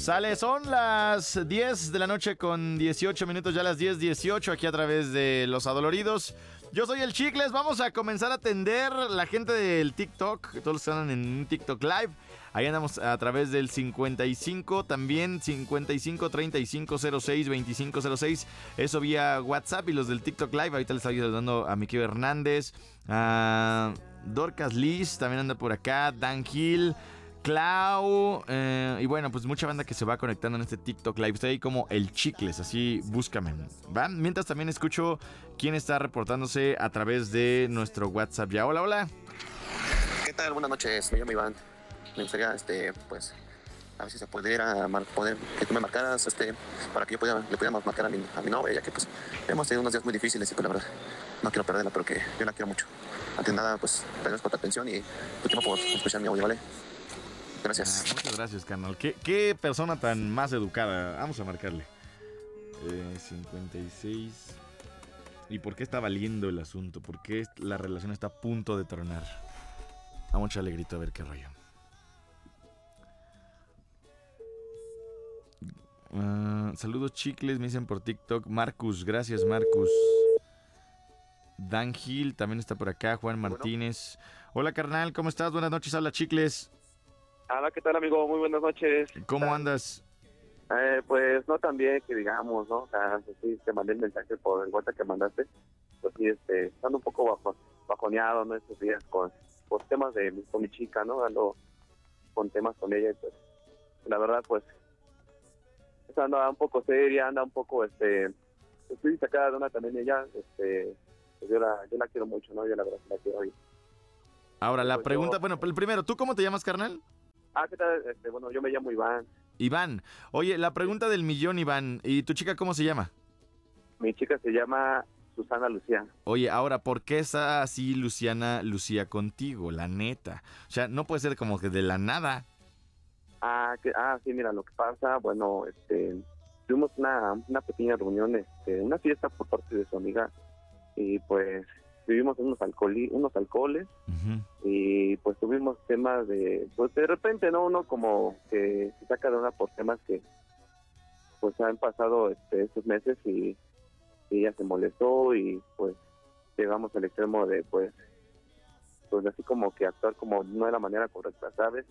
Sale, son las 10 de la noche con 18 minutos, ya las 10:18 aquí a través de Los Adoloridos. Yo soy el Chicles, vamos a comenzar a atender la gente del TikTok, todos los que están en un TikTok Live. Ahí andamos a través del 55, también 55 35 06 25 06. Eso vía WhatsApp y los del TikTok Live. Ahorita les estoy ayudando a Miki Hernández, a Dorcas Liz, también anda por acá, Dan Gil, Clau, y bueno, pues mucha banda que se va conectando en este TikTok Live. Estoy ahí como el Chicles, así búscame, ¿va? Mientras también escucho quién está reportándose a través de nuestro WhatsApp ya. Hola, hola. ¿Qué tal? Buenas noches, me llamo Iván. Me gustaría, pues, a ver si se pudiera que tú me marcaras, para que le pudiéramos marcar a mi novia, ya que, pues, hemos tenido unos días muy difíciles y, pues, la verdad, no quiero perderla, pero que yo la quiero mucho. Antes de nada, pues, gracias por tu atención y tu tiempo por escuchar mi audio, ¿vale? Gracias. Muchas gracias, carnal. ¿Qué persona tan más educada? Vamos a marcarle. 56. ¿Y por qué está valiendo el asunto? ¿Por qué la relación está a punto de tronar? Vamos a echarle grito a ver qué rollo. Saludos, Chicles, me dicen por TikTok. Marcus, gracias, Marcus. Dan Gil también está por acá. Juan Martínez. Hola, carnal, ¿cómo estás? Buenas noches, habla Chicles. Hola, ¿qué tal, amigo? Muy buenas noches. ¿Cómo andas? Pues no tan bien que digamos, ¿no? O sea, pues, sí, te mandé el mensaje por el WhatsApp que mandaste. Pues sí, estando un poco bajoneado, ¿no? Estos días con temas con mi chica, ¿no? Ando con temas con ella y pues, la verdad, pues, anda un poco seria, anda un poco, estoy sacada de una también ella, pues yo la quiero mucho, ¿no? Yo la verdad la quiero. Ahora, la pues pregunta, bueno, el primero, ¿tú cómo te llamas, carnal? ¿Qué tal? Bueno, yo me llamo Iván. Iván. Oye, la pregunta del millón, Iván. ¿Y tu chica cómo se llama? Mi chica se llama Susana Lucía. Oye, ahora, ¿por qué está así Lucía contigo? La neta. O sea, no puede ser como que de la nada. Sí, mira, lo que pasa, bueno, tuvimos una pequeña reunión, una fiesta por parte de su amiga, y pues vivimos unos alcoholes, y pues tuvimos temas pues de repente, ¿no? Uno como que se saca de una por temas que pues han pasado estos meses y ella se molestó y pues llegamos al extremo de pues así como que actuar como no de la manera correcta, ¿sabes?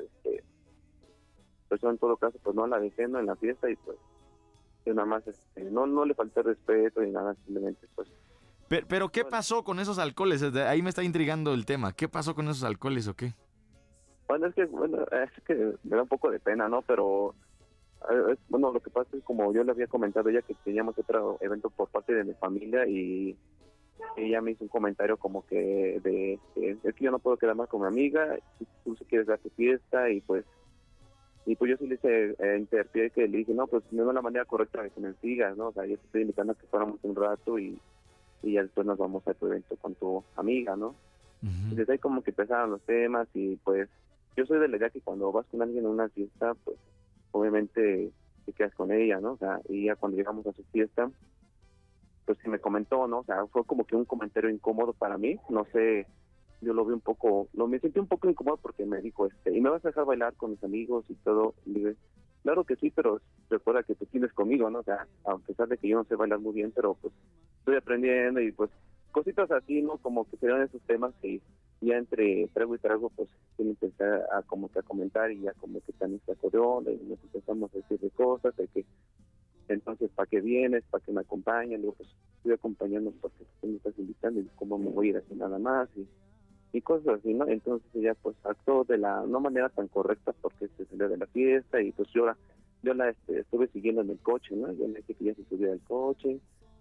Pues yo en todo caso pues no la dejé, ¿no? En la fiesta y pues yo nada más no le falté respeto ni nada, simplemente pues. Pero ¿qué pasó con esos alcoholes? Ahí me está intrigando el tema. ¿Qué pasó con esos alcoholes o qué? Bueno, es que me da un poco de pena, ¿no? Pero bueno, lo que pasa es como yo le había comentado a ella que teníamos otro evento por parte de mi familia y ella me hizo un comentario como que es que yo no puedo quedar más con mi amiga, si tú si quieres dar tu fiesta y pues yo sí le hice interferir, que le dije, no, pues no es la manera correcta de que me sigas, ¿no? O sea, yo te estoy invitando a que fuéramos un rato y ya después nos vamos a tu evento con tu amiga, ¿no? Y desde ahí como que empezaron los temas y pues yo soy de la idea que cuando vas con alguien a una fiesta, pues obviamente te quedas con ella, ¿no? O sea, y ya cuando llegamos a su fiesta, pues sí me comentó, ¿no? O sea, fue como que un comentario incómodo para mí, no sé, yo lo vi me sentí un poco incómodo porque me dijo, ¿y me vas a dejar bailar con mis amigos y todo? Y dije, claro que sí, pero recuerda que tú tienes conmigo, ¿no? O sea, a pesar de que yo no sé bailar muy bien, pero pues estoy aprendiendo y pues cositas así, ¿no? Como que serían esos temas que ya entre trago y trago, pues sí empecé a como que a comentar y ya como que también se acordó, y nos empezamos a decir de cosas, de que entonces, ¿para qué vienes? ¿Para que me acompañen? Digo, pues estoy acompañando porque tú me estás invitando y cómo me voy a ir así nada más y cosas así, ¿no? Entonces ella pues actuó de la no manera tan correcta porque se salió de la fiesta y pues yo la estuve siguiendo en el coche, ¿no? Yo le dije que ya se subiera al coche,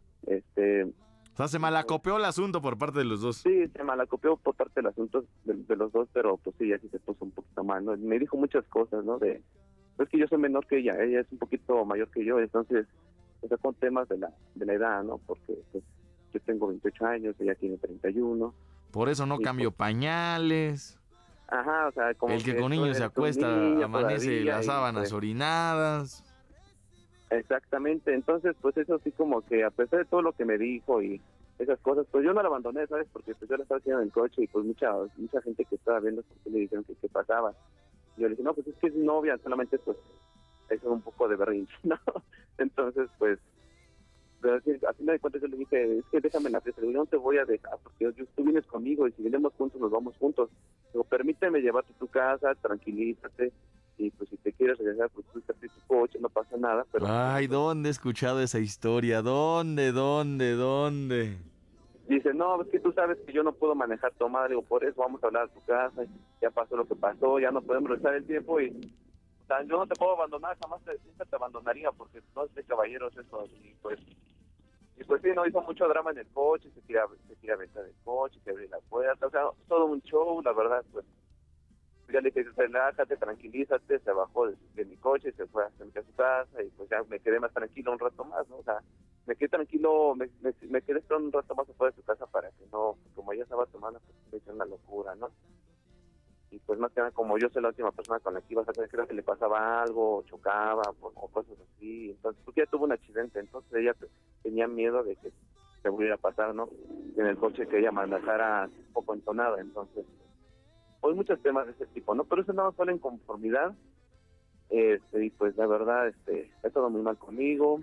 O sea, se malacopeó el asunto por parte de los dos. Sí, se malacopeó por parte del asunto de los dos, pero pues sí, así se puso un poquito mal, ¿no? Me dijo muchas cosas, ¿no? Es que yo soy menor que ella es un poquito mayor que yo, entonces, o sea, con temas de la edad, ¿no? Porque pues yo tengo 28 años, ella tiene 31. Por eso no cambio pañales. Ajá, o sea, como el que con niños se acuesta, amanece las sábanas pues, orinadas. Exactamente, entonces pues eso sí como que a pesar de todo lo que me dijo y esas cosas, pues yo no la abandoné, ¿sabes? Porque pues yo la estaba haciendo en el coche y pues mucha gente que estaba viendo pues, le dijeron que qué pasaba. Yo le dije, no, pues es que es novia, solamente pues hizo un poco de berrinche, ¿no? Entonces, pues, pero así, a final de cuentas yo le dije, es que déjame en la fiesta. Le digo, no te voy a dejar, porque tú vienes conmigo y si venimos juntos, nos vamos juntos. Digo, permíteme llevarte a tu casa, tranquilízate, y pues si te quieres regresar, pues tú estás en tu coche, no pasa nada. Pero Ay, ¿dónde he escuchado esa historia? ¿Dónde? dice, no, es que tú sabes que yo no puedo manejar tomada. Digo, por eso vamos a hablar a tu casa, ya pasó lo que pasó, ya no podemos regresar el tiempo y o sea, yo no te puedo abandonar, jamás nunca te abandonaría porque no es de caballeros eso. Y pues sí, no hizo mucho drama en el coche, se tira a aventar el coche, se abre la puerta, o sea, todo un show, la verdad, pues ya le dije, relájate, tranquilízate, se bajó de mi coche, se metió a su casa y pues ya me quedé más tranquilo un rato más, ¿no? O sea, me quedé tranquilo, me quedé esperando un rato más afuera de su casa para que no, como ella estaba tomando, pues me hizo una locura, ¿no? Y pues más que nada, como yo soy la última persona con la que iba a saber, creo que le pasaba algo, o chocaba, o cosas así, entonces, porque ella tuvo un accidente, entonces ella tenía miedo de que se volviera a pasar, ¿no? En el coche que ella manejara un poco entonada, entonces, pues muchos temas de ese tipo, ¿no? Pero eso no fue la inconformidad, y pues la verdad, ha estado muy mal conmigo,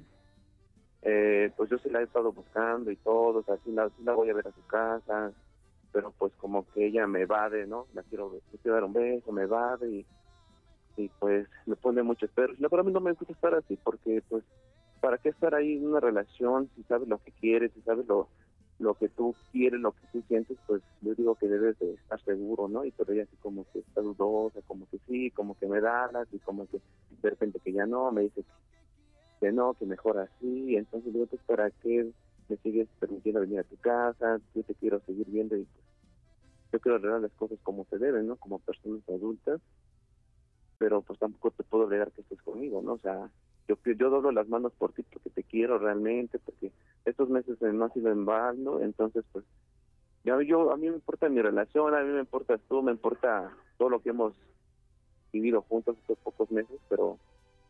pues yo sí la he estado buscando y todo, o sea, sí la voy a ver a su casa, pero pues como que ella me evade, ¿no? Le quiero dar un beso, me evade y pues me pone muchos perros. No, pero a mí no me gusta estar así porque pues, ¿para qué estar ahí en una relación si sabes lo que quieres, si sabes lo que tú quieres, lo que tú sientes? Pues yo digo que debes de estar seguro, ¿no? Y pero ella así como que está dudosa, como que sí, como que me da alas y como que de repente que ya no, me dice que no, que mejor así. Entonces digo, pues, ¿para qué me sigues permitiendo venir a tu casa? Yo te quiero seguir viendo y pues yo quiero arreglar las cosas como se deben, ¿no? Como personas adultas, pero pues tampoco te puedo obligar que estés conmigo, ¿no? O sea, yo doblo las manos por ti porque te quiero realmente, porque estos meses no ha sido en vano, entonces pues a mí me importa mi relación, a mí me importas tú, me importa todo lo que hemos vivido juntos estos pocos meses, pero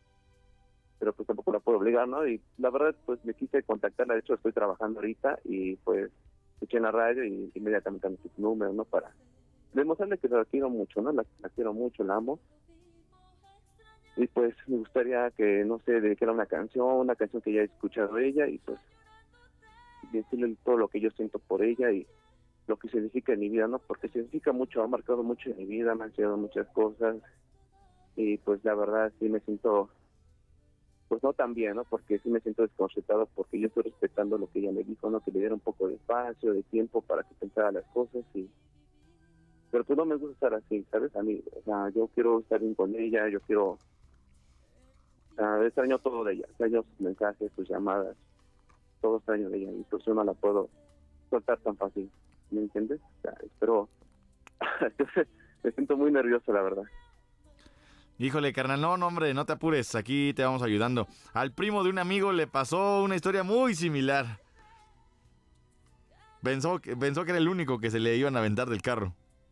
pues tampoco la puedo obligar, ¿no? Y la verdad, pues me quise contactarla, de hecho estoy trabajando ahorita y pues escuché en la radio y inmediatamente me su número, ¿no? Para demostrarle que la quiero mucho, ¿no? La quiero mucho, la amo. Y pues me gustaría que, no sé, dedicara una canción que ya he escuchado ella y pues decirle todo lo que yo siento por ella y lo que significa en mi vida, ¿no? Porque significa mucho, ha marcado mucho en mi vida, me han enseñado muchas cosas y pues la verdad sí me siento, pues no tan bien, ¿no? Porque sí me siento desconcertado porque yo estoy respetando lo que ella me dijo, ¿no? Que le diera un poco de espacio, de tiempo para que pensara las cosas pero pues no me gusta estar así, ¿sabes? A mí, o sea, yo quiero estar bien con ella, yo quiero, o sea, extraño todo de ella, extraño sus mensajes, sus llamadas, todo extraño de ella y pues yo no la puedo soltar tan fácil, ¿me entiendes? O sea, espero, me siento muy nervioso, la verdad. Híjole, carnal, no, hombre, no te apures, aquí te vamos ayudando. Al primo de un amigo le pasó una historia muy similar. Pensó que era el único que se le iban a aventar del carro.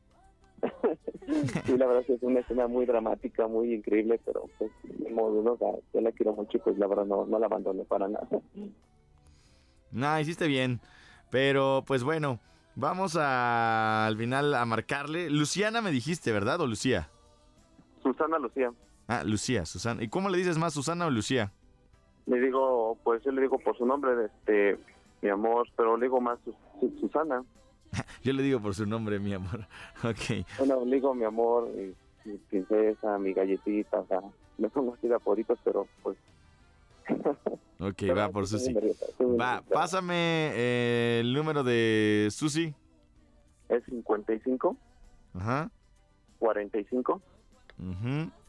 Sí, la verdad es una escena muy dramática, muy increíble, pero pues de modo, ¿no? O sea, yo la quiero mucho y pues la verdad no la abandoné para nada. Nah, hiciste bien. Pero pues bueno, vamos al final a marcarle. Luciana me dijiste, ¿verdad? ¿O Lucía? Susana Lucía. Ah, Lucía, Susana. ¿Y cómo le dices más, Susana o Lucía? Le digo, pues yo le digo por su nombre, mi amor, pero le digo más Susana. Yo le digo por su nombre, mi amor. Ok. Bueno, le digo mi amor, mi princesa, mi galletita, o sea, me pongo así de apoditos, pero pues... Ok, pero va por Susi. Va, nerviosa. pásame el número de Susi. Es 55, Ajá. 45, Uh-huh.